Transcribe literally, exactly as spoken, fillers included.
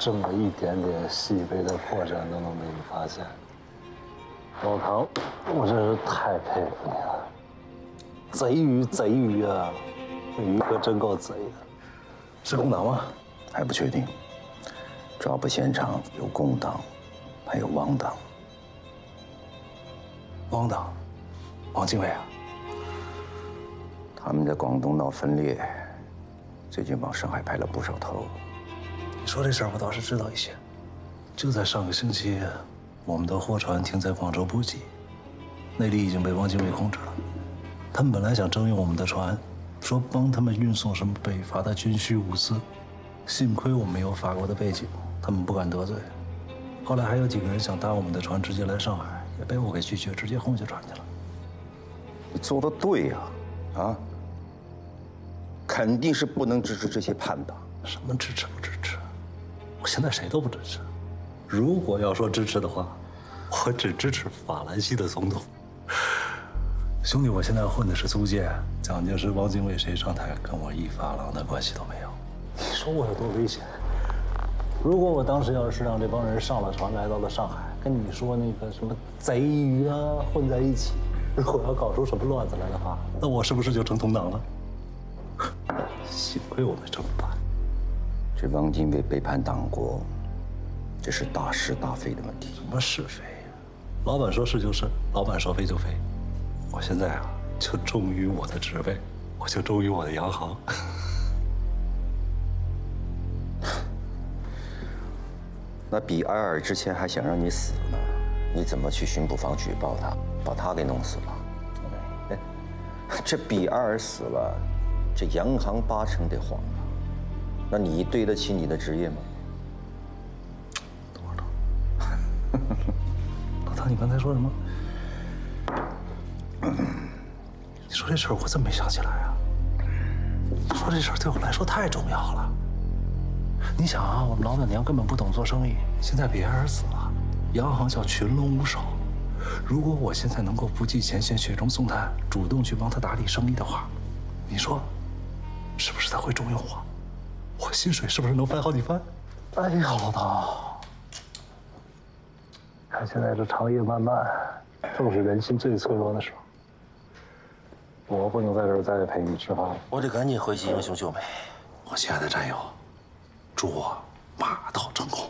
这么一点点细微的破绽都能被你发现，老唐，我真是太佩服你了。贼鱼，贼鱼啊！这鱼可真够贼的。是共党吗？ 还不确定。抓捕现场有共党，还有汪党。 汪党，汪精卫啊？ 他们在广东闹分裂，最近往上海派了不少头。 你说这事儿我倒是知道一些。就在上个星期，我们的货船停在广州补给，那里已经被汪精卫控制了。他们本来想征用我们的船，说帮他们运送什么北伐的军需物资。幸亏我没有法国的背景，他们不敢得罪。后来还有几个人想搭我们的船直接来上海，也被我给拒绝，直接轰下船去了。 你做的对呀，啊，肯定是不能支持这些叛党。 什么支持不支持？我现在谁都不支持。如果要说支持的话，我只支持法兰西的总统。兄弟，我现在混的是租界，蒋介石、汪精卫谁上台，跟我一发廊的关系都没有。你说我有多危险？如果我当时要是让这帮人上了船，来到了上海，跟你说那个什么贼鱼啊混在一起，如果要搞出什么乱子来的话，那我是不是就成同党了？幸亏我没这么办。 这汪精卫背叛党国，这是大是大非的问题。 什么是非呀？老板说是就是，老板说非就非。我现在啊，就忠于我的职位，我就忠于我的洋行。 那比埃尔之前还想让你死呢，你怎么去巡捕房举报他，把他给弄死了？哎，这比埃尔死了，这洋行八成得黄了。那你对得起你的职业吗？ 多少？老唐，你刚才说什么？你说这事儿我怎么没想起来啊？你说这事儿对我来说太重要了。你想啊，我们老板娘根本不懂做生意，现在比埃尔死了，洋行叫群龙无首。如果我现在能够不计前嫌、雪中送炭，主动去帮他打理生意的话，你说，是不是他会重用我？我薪水是不是能翻好几番？哎呀，老唐，看现在这长夜漫漫，正是人心最脆弱的时候。我不能在这儿再陪你吃饭了， 我得赶紧回去英雄救美。 我亲爱的战友，祝我马到成功。